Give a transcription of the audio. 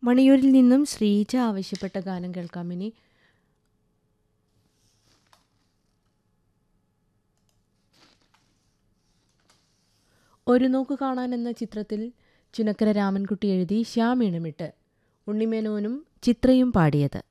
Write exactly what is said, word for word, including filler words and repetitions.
മണിയൂരിൽ നിന്നും ശ്രീജ ആവശ്യപ്പെട്ട ഗാനം കേൾക്കാം. ഇനി ഒരു നോക്ക് കാണാൻ എന്ന ചിത്രത്തിൽ ചുനക്കര രാമൻകുട്ടി എഴുതി ശ്യാം ഈണമിട്ട് ഉണ്ണിമേനോനും ചിത്രയും പാടിയത്.